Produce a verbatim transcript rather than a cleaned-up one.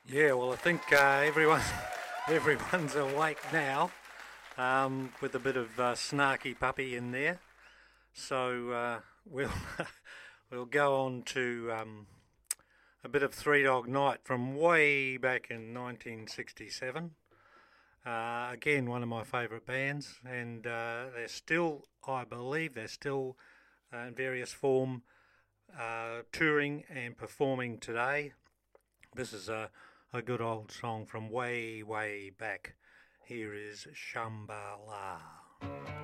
Yeah, well, I think uh, everyone, everyone's awake now, um, with a bit of uh, snarky puppy in there. So uh, we'll we'll go on to um, a bit of Three Dog Night from way back in nineteen sixty-seven. Uh, again, one of my favourite bands, and uh, they're still, I believe, they're still uh, in various form uh, touring and performing today. This is a, a good old song from way, way back. Here is Shambhala.